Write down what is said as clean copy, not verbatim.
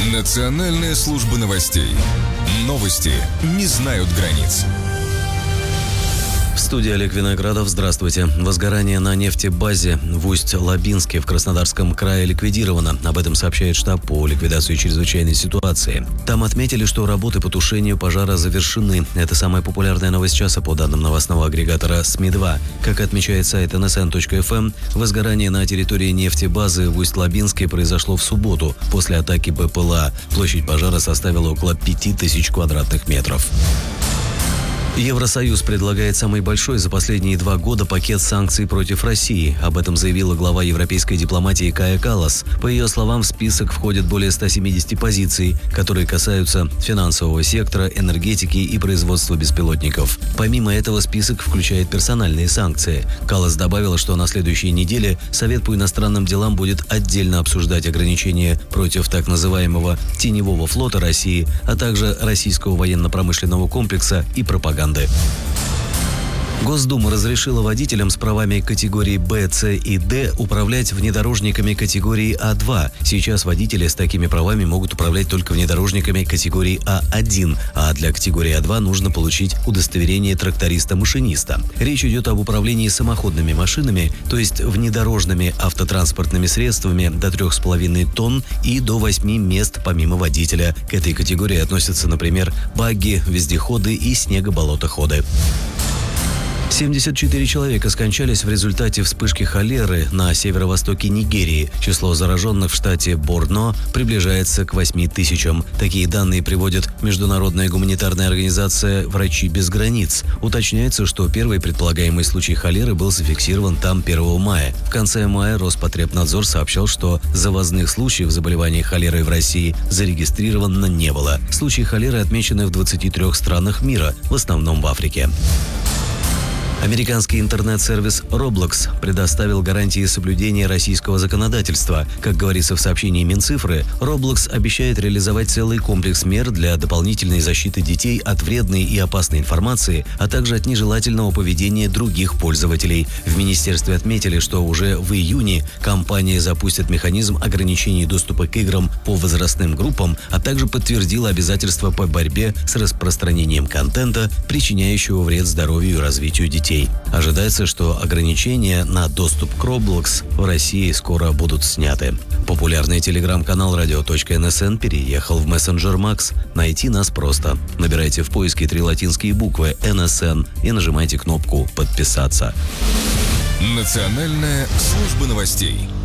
Национальная служба новостей. Новости не знают границ. В студии Олег Виноградов. Здравствуйте. Возгорание на нефтебазе в Усть-Лабинске в Краснодарском крае ликвидировано. Об этом сообщает штаб по ликвидации чрезвычайной ситуации. Там отметили, что работы по тушению пожара завершены. Это самая популярная новость часа по данным новостного агрегатора СМИ-2. Как отмечает сайт nsn.fm, возгорание на территории нефтебазы в Усть-Лабинске произошло в субботу после атаки БПЛА. Площадь пожара составила около 5000 квадратных метров. Евросоюз предлагает самый большой за последние 2 года пакет санкций против России. Об этом заявила глава европейской дипломатии Кая Каллас. По ее словам, в список входят более 170 позиций, которые касаются финансового сектора, энергетики и производства беспилотников. Помимо этого, список включает персональные санкции. Каллас добавила, что на следующей неделе Совет по иностранным делам будет отдельно обсуждать ограничения против так называемого «теневого флота России», а также российского военно-промышленного комплекса и пропаганды. Госдума разрешила водителям с правами категории Б, С и Д управлять внедорожниками категории А2. Сейчас водители с такими правами могут управлять только внедорожниками категории А1, а для категории А2 нужно получить удостоверение тракториста-машиниста. Речь идет об управлении самоходными машинами, то есть внедорожными автотранспортными средствами до 3,5 тонн и до 8 мест помимо водителя. К этой категории относятся, например, багги, вездеходы и снегоболотоходы. 74 человека скончались в результате вспышки холеры на северо-востоке Нигерии. Число зараженных в штате Борно приближается к 8000. Такие данные приводит международная гуманитарная организация «Врачи без границ». Уточняется, что первый предполагаемый случай холеры был зафиксирован там 1 мая. В конце мая Роспотребнадзор сообщал, что завозных случаев заболевания холерой в России зарегистрировано не было. Случаи холеры отмечены в 23 странах мира, в основном в Африке. Американский интернет-сервис Roblox предоставил гарантии соблюдения российского законодательства. Как говорится в сообщении Минцифры, Roblox обещает реализовать целый комплекс мер для дополнительной защиты детей от вредной и опасной информации, а также от нежелательного поведения других пользователей. В министерстве отметили, что уже в июне компания запустит механизм ограничений доступа к играм по возрастным группам, а также подтвердила обязательства по борьбе с распространением контента, причиняющего вред здоровью и развитию детей. Ожидается, что ограничения на доступ к Roblox в России скоро будут сняты. Популярный телеграм-канал radio.nsn переехал в мессенджер Max. Найти нас просто. Набирайте в поиске 3 латинские буквы NSN и нажимайте кнопку «Подписаться». Национальная служба новостей.